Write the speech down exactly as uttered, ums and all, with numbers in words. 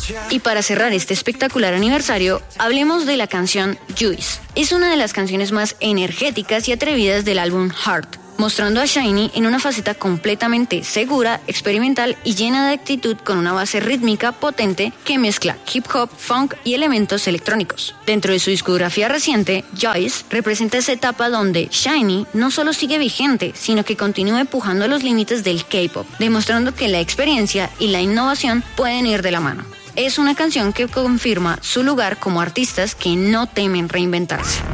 Y para cerrar este espectacular aniversario, hablemos de la canción Juice. Es una de las canciones más energéticas y atrevidas del álbum Heart, mostrando a SHINee en una faceta completamente segura, experimental y llena de actitud, con una base rítmica potente que mezcla hip hop, funk y elementos electrónicos. Dentro de su discografía reciente, Juice representa esa etapa donde SHINee no solo sigue vigente, sino que continúa empujando los límites del K-pop, demostrando que la experiencia y la innovación pueden ir de la mano. Es una canción que confirma su lugar como artistas que no temen reinventarse.